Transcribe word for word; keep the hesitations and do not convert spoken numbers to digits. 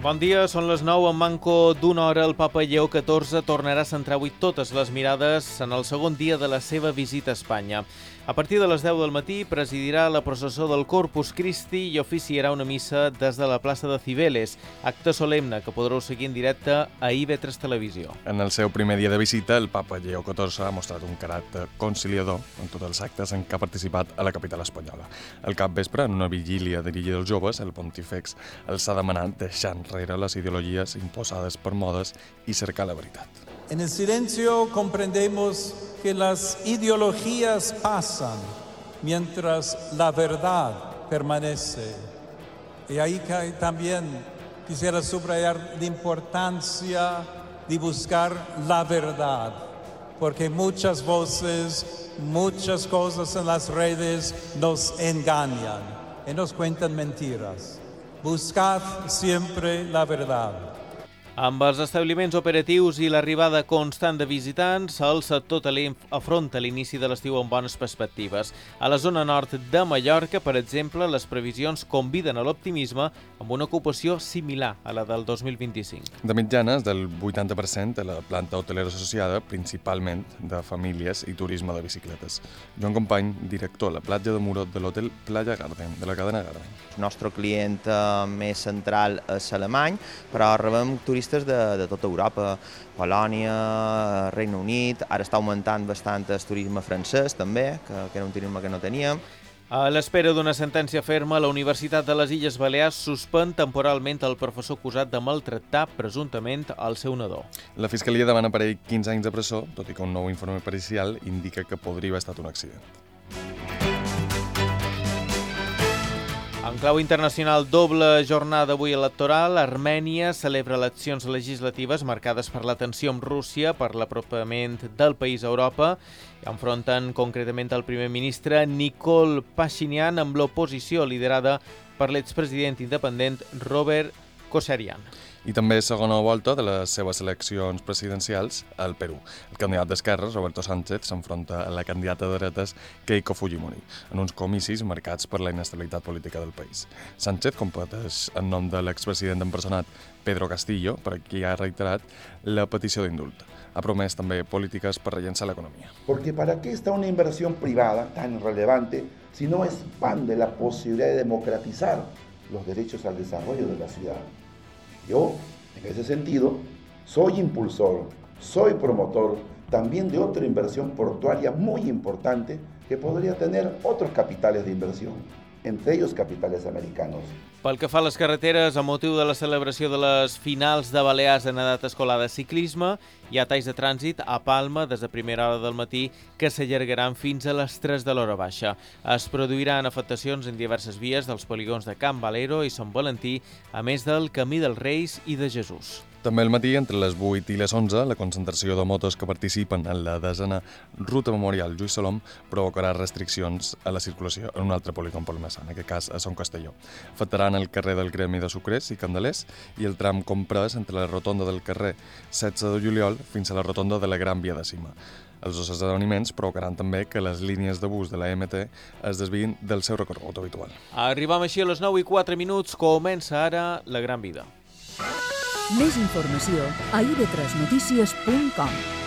Bon dia, són les nou. En manco d'una hora el papa Lleó catorze tornarà a centrar avui totes les mirades en el segon dia de la seva visita a Espanya. A partir de les deu del matí presidirà la processó del Corpus Christi i oficiarà una missa des de la plaça de Cibeles, acte solemne que podreu seguir en directe a I V tres Televisió. En el seu primer dia de visita, el papa Lleó catorze ha mostrat un caràcter conciliador en tots els actes en què ha participat a la capital espanyola. Al capvespre, en una vigília dirigida als joves, el pontífex els ha demanat deixar enrere les ideologies imposades per modes i cercar la veritat. En el silencio comprendemos que las ideologías pasan mientras la verdad permanece. Y ahí también quisiera subrayar la importancia de buscar la verdad, porque muchas voces, muchas cosas en las redes nos engañan y nos cuentan mentiras. Buscad siempre la verdad. Amb els establiments operatius i l'arribada constant de visitants, el sector hoteler afronta l'inici de l'estiu amb bones perspectives. A la zona nord de Mallorca, per exemple, les previsions conviden a l'optimisme amb una ocupació similar a la del dos mil vint-i-cinc. De mitjanes, del vuitanta per cent a la planta hotelera associada, principalment de famílies i turisme de bicicletes. Joan Company, director a la platja de Muro de l'hotel Playa Garden, de la cadena Garden. El nostre client més central és alemany, però rebem turistes de, de tota Europa, Polònia, Regne Unit, ara està augmentant bastant el turisme francès també, que, que era un turisme que no teníem. A l'espera d'una sentència ferma, la Universitat de les Illes Balears suspèn temporalment el professor acusat de maltractar presumptament el seu nadó. La Fiscalia demana per ell quinze anys de presó, tot i que un nou informe pericial indica que podria haver estat un accident. En clau internacional, doble jornada avui electoral. Armènia celebra eleccions legislatives marcades per la tensió amb Rússia per l'apropament del país a Europa. Enfronten concretament el primer ministre Nikol Pashinyan amb l'oposició liderada per l'expresident independent Robert Kosarian. I també segona volta de les seves eleccions presidencials al Perú. El candidat d'esquerres, Roberto Sánchez, s'enfronta a la candidata de dretes Keiko Fujimori, en uns comicis marcats per la inestabilitat política del país. Sánchez competeix en nom de l'expresident empresonat Pedro Castillo, per qui ha reiterat la petició d'indult. Ha promès també polítiques per rellençar l'economia. Porque ¿para qué está una inversión privada tan relevante si no expande la posibilidad de democratizar los derechos al desarrollo de la ciudad? Yo, en ese sentido, soy impulsor, soy promotor también de otra inversión portuaria muy importante que podría tener otros capitales de inversión, entre ellos capitales americanos. Pel que fa a les carreteres, a motiu de la celebració de les finals de Balears en edat escolar de ciclisme, hi ha talls de trànsit a Palma des de primera hora del matí que s'allargaran fins a les tres de l'hora baixa. Es produiran afectacions en diverses vies dels polígons de Can Valero i Sant Valentí, a més del Camí dels Reis i de Jesús. També al matí, entre les vuit i les onze, la concentració de motos que participen en la desena Ruta Memorial Lluís Salom provocarà restriccions a la circulació en un altre polígon palmesà, en aquest cas a Son Castelló. Afectaran el carrer del Gremi de Sucrers i Candelers i el tram comprès entre la rotonda del carrer setze de juliol fins a la rotonda de la Gran Via de Cima. Els esdeveniments provocaran també que les línies de bus de la M T es desviïn del seu recorregut habitual. Arribam així a les nou i quatre minuts. Comença ara La Gran Vida. Més informació a i ve tres notícies punt com.